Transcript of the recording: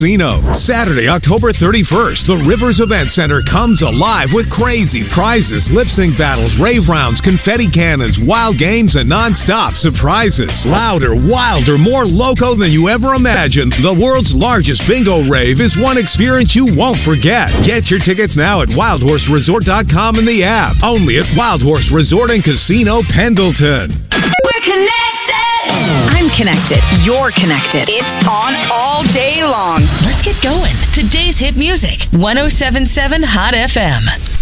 Casino. Saturday, October 31st, the Rivers Event Center comes alive with crazy prizes, lip sync battles, rave rounds, confetti cannons, wild games, and non-stop surprises. Louder, wilder, more loco than you ever imagined. The world's largest bingo rave is one experience you won't forget. Get your tickets now at wildhorseresort.com and the app. Only at Wild Horse Resort and Casino, Pendleton. We're connected. I'm connected. You're connected. It's on all day long. Let's get going. Today's hit music. 107.7 Hot FM.